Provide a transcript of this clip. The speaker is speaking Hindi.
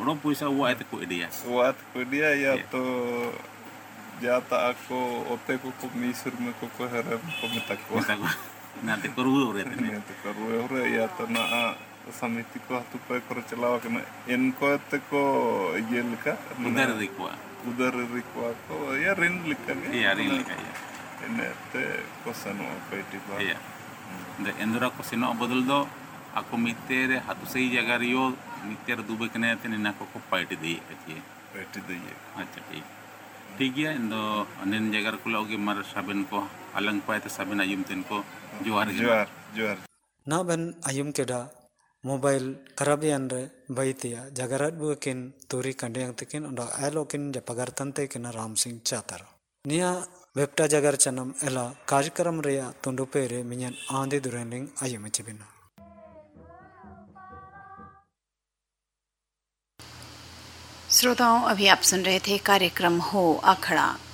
orang puisa uat itu dia. Uat dia ya to jata aku ote ko misur me ko haram ko metako. Nanti keruh ya. Nanti keruh ya to na samiti ko hatu pa ko chalawa kana en ko te ko yelka udar rikwa ko ya rin lika ya. Iya rin lika ya. Enete ko sano pa itiba. Iya. De endura ko sino bodol do aku mitere hatu sei jaga rio मित्र दुबे कने आते ने ना को पार्टी दे अच्छी अच्छा ठीक है इंदो अनेन जगह को लोगे मर साबिन को अलंग पाए तो साबिन आयुम तिन को जोहार ना बन आयुम केडा मोबाइल खराब यान रे बैतिया जगरात बुकिन तोरी कंडेंग तकिन उंडा आलोकिन जपगर तंते किन राम सिंह चातर निया वेप्टा जगर चनम एला कार्यक्रम रेया तुंडु पेरे मियन आंदे दुरेंलिंग आयुम चिबिना श्रोताओं, अभी आप सुन रहे थे कार्यक्रम हो अखड़ा।